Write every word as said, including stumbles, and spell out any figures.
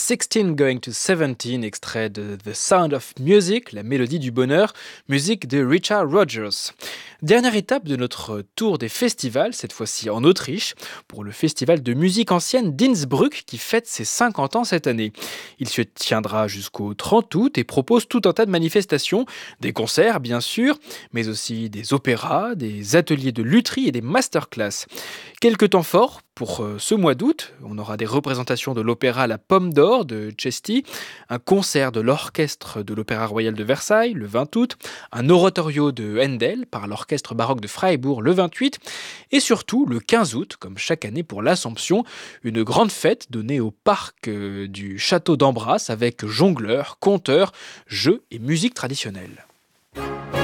sixteen going to seventeen, extrait de The Sound of Music, la mélodie du bonheur, musique de Richard Rodgers. Dernière étape de notre tour des festivals, cette fois-ci en Autriche, pour le festival de musique ancienne d'Innsbruck qui fête ses cinquante ans cette année. Il se tiendra jusqu'au trente août et propose tout un tas de manifestations, des concerts bien sûr, mais aussi des opéras, des ateliers de lutherie et des masterclass. Quelques temps forts pour euh, ce mois d'août, on aura des représentations de l'opéra La Pomme d'Or de Cesti, un concert de l'orchestre de l'Opéra Royal de Versailles le vingt août, un oratorio de Handel par l'orchestre baroque de Freiburg le vingt-huit, et surtout le quinze août, comme chaque année pour l'Assomption, une grande fête donnée au parc euh, du château d'Ambras avec jongleurs, conteurs, jeux et musique traditionnelle.